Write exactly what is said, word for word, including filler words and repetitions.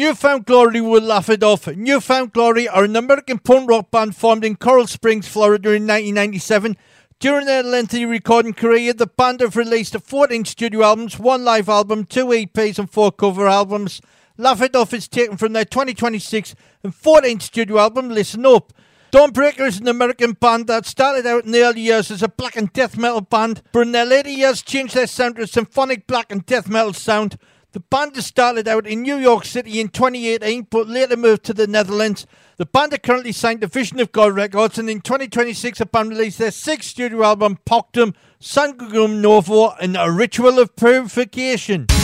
New Found Glory will laugh it off. New Found Glory are an American punk rock band formed in Coral Springs, Florida in nineteen ninety-seven. During their lengthy recording career, the band have released fourteen studio albums, one live album, two E Ps and four cover albums. Laugh It Off is taken from their twenty twenty-six and fourteenth studio album, Listen Up. Dawnbreaker is an American band that started out in the early years as a black and death metal band, but in their later years changed their sound to a symphonic black and death metal sound. The band has started out in New York City in twenty eighteen, but later moved to the Netherlands. The band are currently signed to Vision of God Records, and in twenty twenty-six the band released their sixth studio album, Poctum, Sangrum Novo, and A Ritual of Purification.